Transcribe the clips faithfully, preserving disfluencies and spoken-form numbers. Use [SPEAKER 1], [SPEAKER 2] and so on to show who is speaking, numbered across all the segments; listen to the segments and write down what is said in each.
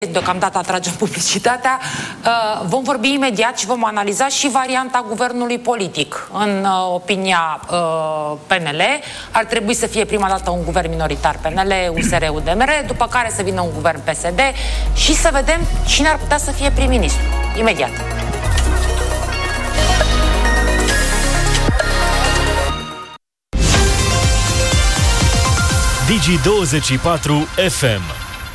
[SPEAKER 1] Deocamdată atragem publicitatea. Vom vorbi imediat și vom analiza și varianta guvernului politic. În opinia P N L, ar trebui să fie prima dată un guvern minoritar P N L, U S R, U D M R, după care să vină un guvern P S D și să vedem cine ar putea să fie prim-ministru. Imediat.
[SPEAKER 2] Digi douăzeci și patru F M.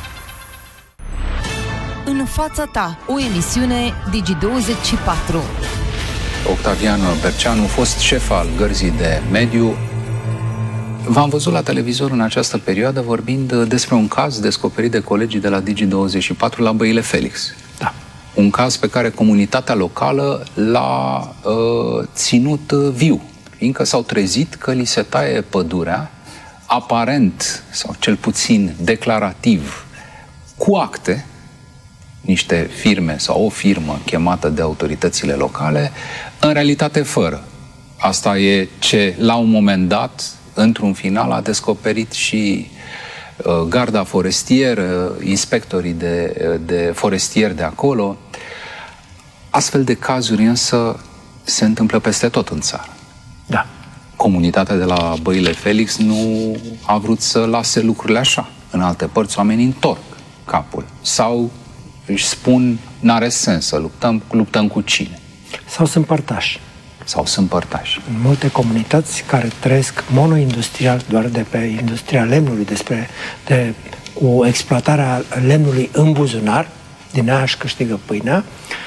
[SPEAKER 3] În fața ta, o emisiune Digi douăzeci și patru.
[SPEAKER 4] Octavian Berceanu, fost șef al Gărzii de Mediu. V-am văzut la televizor în această perioadă vorbind despre un caz descoperit de colegii de la Digi douăzeci și patru la Băile Felix.
[SPEAKER 5] Da.
[SPEAKER 4] Un caz pe care comunitatea locală l-a uh, ținut viu, fiindcă s-au trezit că li se taie pădurea, aparent, sau cel puțin declarativ, cu acte, niște firme sau o firmă chemată de autoritățile locale, în realitate fără. Asta e ce, la un moment dat, într-un final, a descoperit și uh, garda forestieră, inspectorii de, de forestieri de acolo. Astfel de cazuri însă se întâmplă peste tot în țară.
[SPEAKER 5] Da.
[SPEAKER 4] Comunitatea de la Băile Felix nu a vrut să lase lucrurile așa. În alte părți, oamenii întorc capul. Sau își spun, n-are sens să luptăm, luptăm cu cine?
[SPEAKER 5] Sau sunt părtași.
[SPEAKER 4] Sau sunt părtași.
[SPEAKER 5] În multe comunități care trăiesc monoindustrial, doar de pe industria lemnului, despre, de, cu exploatarea lemnului în buzunar, din aia își câștigă pâinea,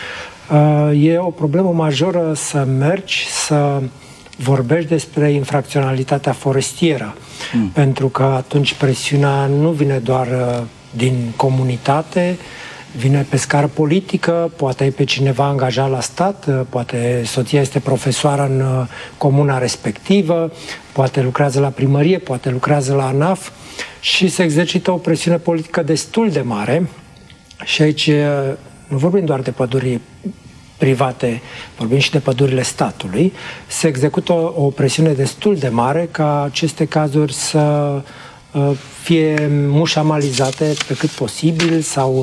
[SPEAKER 5] e o problemă majoră să mergi să vorbești despre infracționalitatea forestieră. Mm. Pentru că atunci presiunea nu vine doar din comunitate, vine pe scară politică, poate e pe cineva angajat la stat, poate soția este profesoară în comuna respectivă, poate lucrează la primărie, poate lucrează la ANAF și se exercită o presiune politică destul de mare. Și aici nu vorbim doar de păduri private, vorbim și de pădurile statului. Se execută o, o presiune destul de mare ca aceste cazuri să fie mușamalizate pe cât posibil sau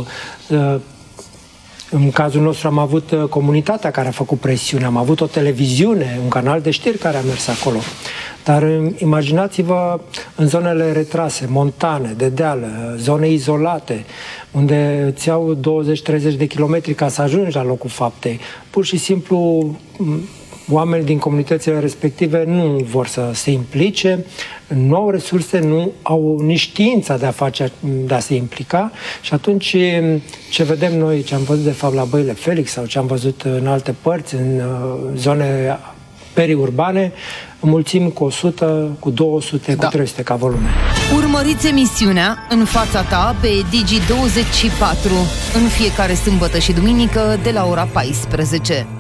[SPEAKER 5] în cazul nostru am avut comunitatea care a făcut presiune, am avut o televiziune, un canal de știri care a mers acolo. Dar imaginați-vă în zonele retrase, montane, de deal, zone izolate, unde îți iau douăzeci treizeci de kilometri ca să ajungi la locul faptei. Pur și simplu oamenii din comunitățile respective nu vor să se implice, nu au resurse, nu au nici știința de a, face, de a se implica și atunci ce vedem noi, ce am văzut de fapt la Băile Felix sau ce am văzut în alte părți, în zone periurbane, înmulțim cu o sută, cu două sute, da. Cu trei sute ca volume.
[SPEAKER 3] Urmăriți emisiunea În fața ta pe Digi douăzeci și patru în fiecare sâmbătă și duminică de la ora paisprezece.